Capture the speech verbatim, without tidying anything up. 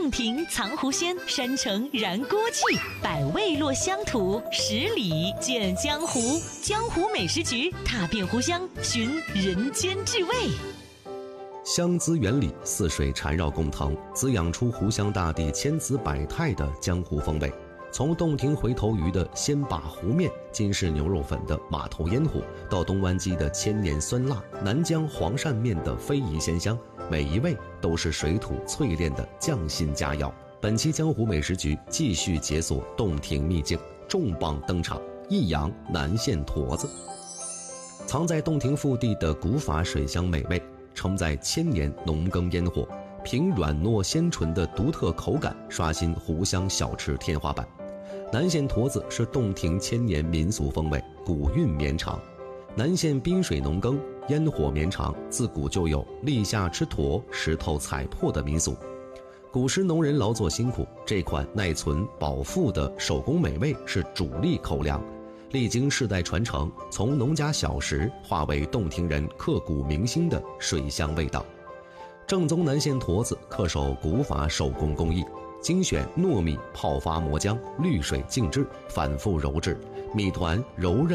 洞庭藏狐仙，山城燃锅气，百味落乡土，十里见江湖。江湖美食局，踏遍湖湘，寻人间至味。 湘资园里，四水缠绕共腾，滋养出湖湘大地千姿百态的江湖风味。从洞庭回头鱼的鲜把湖面，金氏牛肉粉的码头烟火，到东湾鸡的千年酸辣，南疆黄鳝面的非遗鲜香，每一味都是水土淬炼的匠心佳肴。本期江湖美食局继续解锁洞庭秘境，重磅登场，益阳南线坨子。藏在洞庭腹地的古法水乡美味，承载千年农耕烟火，凭软糯鲜醇的独特口感刷新湖湘小吃天花板。南线坨子是洞庭千年民俗风味，古韵绵长。南线滨水农耕，烟火绵长，自古就有立夏吃坨，石头踩破的民俗。古时农人劳作辛苦，这款耐存饱腹的手工美味是主力口粮，历经世代传承，从农家小食化为洞庭人刻骨铭心的水乡味道。正宗南线坨子恪守古法手工工艺，精选糯米泡发磨浆，滤水静置，反复揉制，米团柔韧